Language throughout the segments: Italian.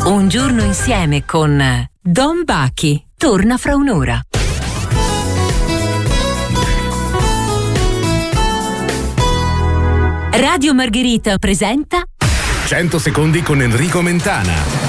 Un giorno insieme con Don Bachi. Torna fra un'ora. Radio Margherita presenta 100 secondi con Enrico Mentana.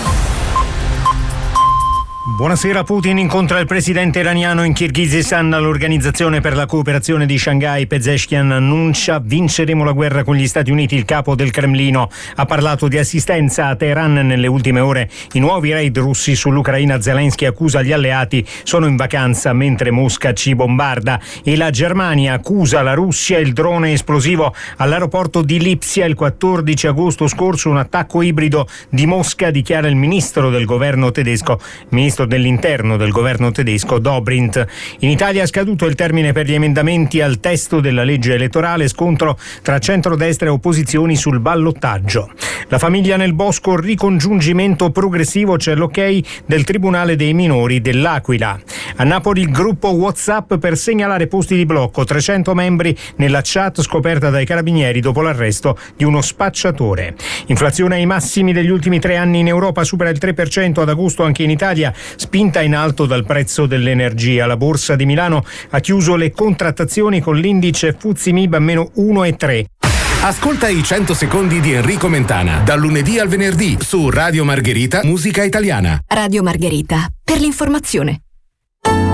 Buonasera. Putin incontra il presidente iraniano in Kirghizistan. L'Organizzazione per la cooperazione di Shanghai, Pezeshkian, annuncia: vinceremo la guerra con gli Stati Uniti. Il capo del Cremlino ha parlato di assistenza a Teheran nelle ultime ore. I nuovi raid russi sull'Ucraina. Zelensky accusa gli alleati sono in vacanza mentre Mosca ci bombarda. E la Germania accusa la Russia. Il drone esplosivo all'aeroporto di Lipsia il 14 agosto scorso, un attacco ibrido di Mosca, dichiara il ministro del governo tedesco, ministro dell'interno del governo tedesco, Dobrindt. In Italia è scaduto il termine per gli emendamenti al testo della legge elettorale, scontro tra centrodestra e opposizioni sul ballottaggio. La famiglia nel bosco, ricongiungimento progressivo, c'è l'ok del Tribunale dei minori dell'Aquila. A Napoli il gruppo WhatsApp per segnalare posti di blocco, 300 membri nella chat scoperta dai carabinieri dopo l'arresto di uno spacciatore. Inflazione ai massimi degli ultimi 3 anni in Europa, supera il 3% ad agosto anche in Italia, spinta in alto dal prezzo dell'energia. La Borsa di Milano ha chiuso le contrattazioni con l'indice FTSE MIB a meno 1,3. Ascolta i 100 secondi di Enrico Mentana, dal lunedì al venerdì su Radio Margherita, musica italiana. Radio Margherita, per l'informazione.